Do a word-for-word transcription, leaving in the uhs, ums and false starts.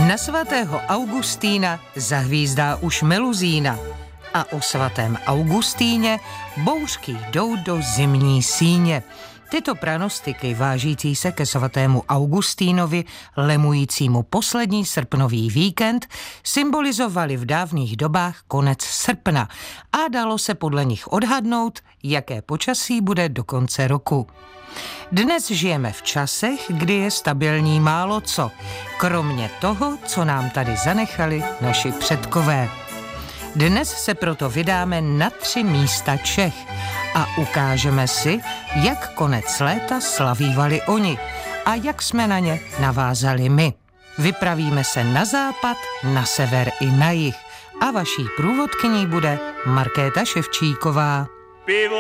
Na svatého Augustína zahvízdá už meluzína a o svatém Augustíně bouřky jdou do zimní síně. Tyto pranostiky vážící se ke svatému Augustínovi, lemujícímu poslední srpnový víkend, symbolizovaly v dávných dobách konec srpna a dalo se podle nich odhadnout, jaké počasí bude do konce roku. Dnes žijeme v časech, kdy je stabilní málo co, kromě toho, co nám tady zanechali naši předkové. Dnes se proto vydáme na tři místa Čech a ukážeme si, jak konec léta slavívali oni a jak jsme na ně navázali my. Vypravíme se na západ, na sever i na jih a vaší průvodkyní bude Markéta Ševčíková. Pivo